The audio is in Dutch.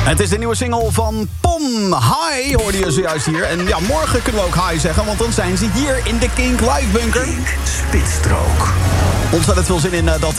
Het is de nieuwe single van Pom. Hi, hoorde je zojuist hier. En ja, morgen kunnen we ook hi zeggen, want dan zijn ze hier in de Kink Live Bunker. Kink Spitstrook. Ontzettend veel zin in dat